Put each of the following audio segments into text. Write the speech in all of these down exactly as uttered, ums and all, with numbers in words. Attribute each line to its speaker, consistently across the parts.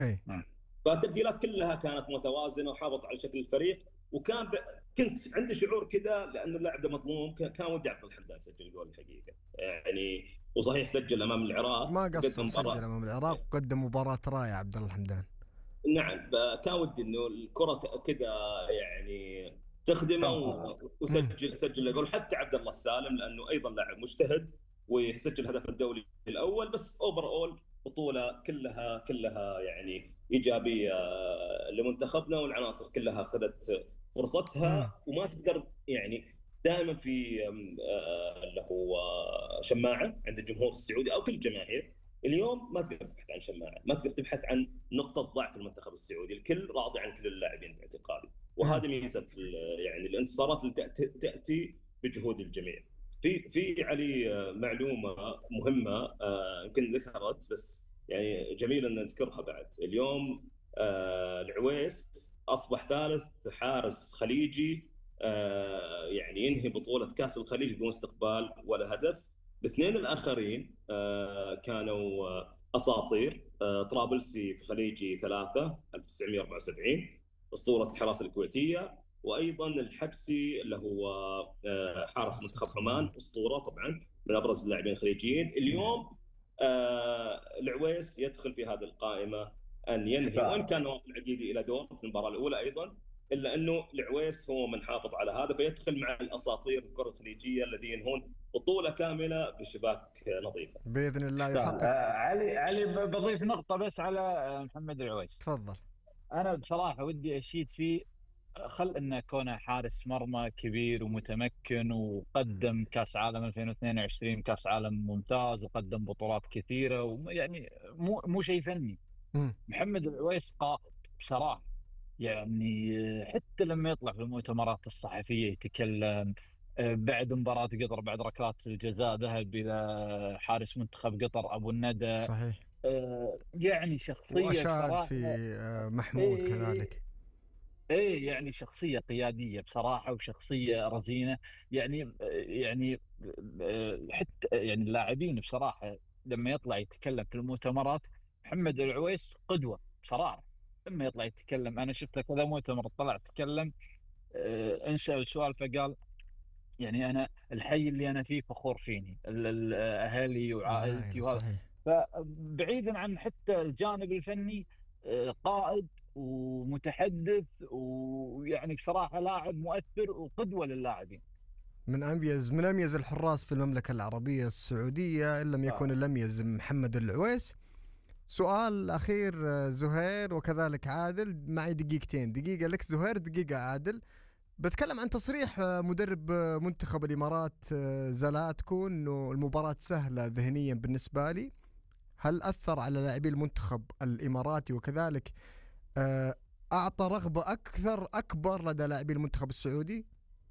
Speaker 1: اي.
Speaker 2: فالتبديلات كلها كانت متوازنه وحافظ على شكل الفريق. وكان ب... كنت عندي شعور كذا لانه اللاعب ده مظلوم. ك- كان ودي عبد الحمدان يسجل جول الحقيقه يعني. وصحيح سجل امام العراق
Speaker 1: ما
Speaker 2: وقدم
Speaker 1: قصر، سجل
Speaker 2: مباراه.
Speaker 1: امام العراق وقدم مباراة رائعة عبد الله الحمدان.
Speaker 2: نعم، ب- كان ودي انه الكره ت- كذا يعني تخدمه
Speaker 3: تنفع.
Speaker 2: و-
Speaker 1: امم
Speaker 2: وسجل سجل له جول. حتى عبد الله السالم لانه ايضا لاعب مجتهد ويسجل الهدف الدولي الاول. بس اوفر اول بطوله كلها كلها يعني ايجابيه لمنتخبنا، والعناصر كلها اخذت
Speaker 1: امم
Speaker 2: فرصتها. وما تقدر يعني دائما في أم، آه، اللي هو شماعه عند الجمهور السعودي او كل الجماهير. اليوم ما تقدر تبحث عن شماعه، ما تقدر تبحث عن نقطه ضعف المنتخب السعودي. الكل راضي عن كل اللاعبين باعتقادي.
Speaker 1: امم
Speaker 2: وهذه ميزه ال- يعني الانتصارات اللي تاتي, تأتي بجهود الجميع. في في علي آه، معلومه مهمه آه، يمكن ذكرت بس يعني جميل ان نذكرها بعد اليوم. آه، العويس اصبح ثالث حارس خليجي آه، يعني ينهي بطوله كاس الخليج بدون استقبال ولا هدف. الاثنين الاخرين آه، كانوا آه، اساطير. آه، طرابلسي في خليجي ثلاثه ألف وتسعمئة وأربعة وسبعين اسطوره الحراسه الكويتيه. وايضا الحبسي اللي هو آه، حارس
Speaker 1: حارس
Speaker 2: منتخب
Speaker 1: منتخب
Speaker 2: عمان،
Speaker 1: عمان.
Speaker 2: اسطوره طبعا من ابرز اللاعبين الخليجيين اليوم. آه، العويس يدخل في هذه القائمه ان ينهي، وان
Speaker 3: يستاهل.
Speaker 2: كان نواف العقيدي الى دور في المباراه الاولى ايضا، الا انه العويس هو من حافظ على هذا، فيدخل مع الاساطير الكره الخليجيه الذين ينهون بطوله كامله بشباك نظيفه.
Speaker 1: باذن الله
Speaker 3: يستاهل.
Speaker 1: يحقق.
Speaker 3: آه علي علي ب- بضيف نقطة بس على آه، محمد العويس.
Speaker 1: تفضل.
Speaker 3: أنا بصراحة ودي أشيد فيه. خل انه كونه حارس مرمى كبير ومتمكن، وقدم كاس عالم ألفين واثنين وعشرين كاس عالم ممتاز، وقدم بطولات كثيره، ويعني مو مو شيء فني.
Speaker 1: امم
Speaker 3: محمد العويس قائد بصراحه. يعني حتى لما يطلع في المؤتمرات الصحفيه يتكلم، آه، بعد مباراة قطر، بعد ركلات الجزاء، ذهب إلى حارس منتخب قطر أبو الندى.
Speaker 1: صحيح.
Speaker 3: آه، يعني شخصية
Speaker 1: واشاد في
Speaker 3: بصراحة.
Speaker 1: آه، محمود
Speaker 3: إيه،
Speaker 1: كذلك.
Speaker 3: ايه يعني شخصية قيادية بصراحة، وشخصية رزينة. يعني يعني حتى يعني اللاعبين بصراحة لما يطلع يتكلم في المؤتمرات، محمد العويس قدوة بصراحة. لما يطلع يتكلم، انا شفت له كذا مؤتمر طلع تكلم، آه، انسأل سؤال فقال يعني انا الحي اللي انا فيه فخور فيني، ال- ال- اهلي وعائلتي
Speaker 1: العائلة
Speaker 3: وهذا.
Speaker 1: صحيح.
Speaker 3: فبعيدا عن حتى الجانب الفني، آه، قائد ومتحدث، ويعني بصراحة لاعب مؤثر وقدوة للاعبين.
Speaker 1: من اميز من اميز الحراس في المملكة العربية السعودية، ان لم يكن
Speaker 3: آه.
Speaker 1: الاميز محمد العويس. سؤال اخير آه، زهير وكذلك عادل، معي دقيقتين، دقيقة لك زهير، دقيقة عادل. بتكلم عن تصريح آه، مدرب آه، منتخب الامارات آه، زلاتكو انه المباراة سهلة ذهنيا بالنسبة لي. هل اثر على لاعبي المنتخب الاماراتي؟ وكذلك آه، اعطى رغبة اكثر اكبر لدى لاعبي المنتخب السعودي؟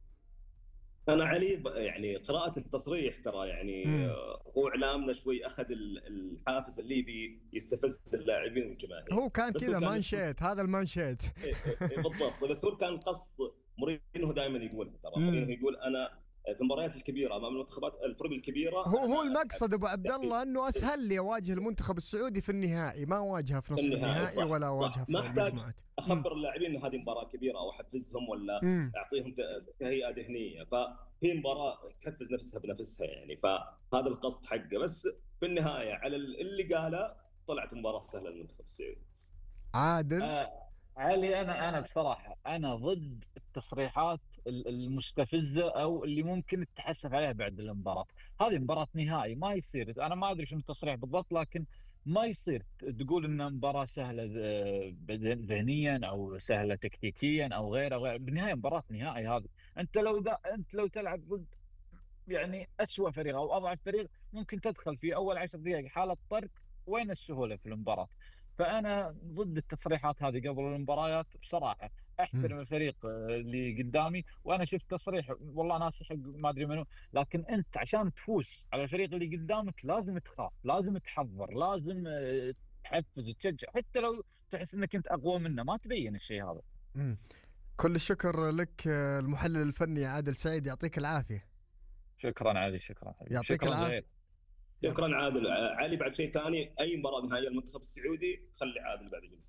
Speaker 2: انا علي ب- يعني قراءه التصريح ترى يعني
Speaker 1: امم
Speaker 2: آه، هو اعلامنا شوي اخذ ال- الحافز الليبي يستفز اللاعبين والجماهير.
Speaker 1: هو كان
Speaker 2: بس هو
Speaker 1: كذا
Speaker 2: كان يقصد
Speaker 1: مانشيت، هذا المانشيت.
Speaker 2: إيه إيه إيه بالضبط. بس هو كان قصد مورينيو دائما يقول، ترى مورينيو
Speaker 1: امم
Speaker 2: يقول انا في المباريات الكبيره امام المنتخبات الفرق الكبيره
Speaker 1: هو
Speaker 2: انا
Speaker 1: هو
Speaker 2: ما اسحب
Speaker 1: المقصد ابو عبد الله
Speaker 2: تركيز.
Speaker 1: انه اسهل لي اواجه المنتخب السعودي في النهائي، ما اواجهه في
Speaker 2: في
Speaker 1: نصف
Speaker 2: النهائي
Speaker 1: النهائي
Speaker 2: صح
Speaker 1: ولا اواجهه
Speaker 2: صح، ما
Speaker 1: في
Speaker 2: احتاج
Speaker 1: المجموعات. امم
Speaker 2: اخبر اللاعبين ان هذه مباراه كبيره او احفزهم ولا
Speaker 1: امم
Speaker 2: اعطيهم ت- تهيئه ذهنيه. فهي مباراه تحفز نفسها بنفسها يعني. فهذا القصد حقه. بس في النهايه على اللي قاله طلعت مباراه سهله للمنتخب السعودي.
Speaker 1: عادل.
Speaker 3: آه علي، انا انا بصراحه انا ضد التصريحات ال- المستفزه، او اللي ممكن تتحسف عليها بعد المباراه. هذه مباراه نهائي، ما يصير. انا ما ادري شنو التصريح بالضبط، لكن ما يصير تقول ان مباراه سهله ذ- بذ- ذهنيا، او سهله تكتيكيا، او غيره غير. بالنهايه مباراه نهائي هذه. انت لو ذا انت لو تلعب ضد يعني أسوأ فريق او اضعف فريق، ممكن تدخل في اول عشر دقائق حاله طرق. وين السهوله في المباراه؟ فانا ضد التصريحات هذه قبل المباريات بصراحه.
Speaker 1: امم
Speaker 3: احترم الفريق آه، اللي قدامي. وانا شفت تصريح والله ناسي حق ما ادري منو، لكن انت عشان تفوز على الفريق اللي قدامك لازم تخاف، لازم تحضر، لازم آه، تحفز وتشجع، حتى لو تحس انك انت اقوى منه ما تبين الشيء هذا.
Speaker 1: امم كل الشكر لك آه، المحلل الفني عادل سعيد، يعطيك العافية.
Speaker 3: شكرا علي، شكرا حبيبي،
Speaker 1: يعطيك
Speaker 3: شكرا
Speaker 1: العافية.
Speaker 3: زهير.
Speaker 2: شكرا عادل. علي بعد شيء ثاني، اي مباراه نهائيه المنتخب السعودي خلي عادل بعد يجلس.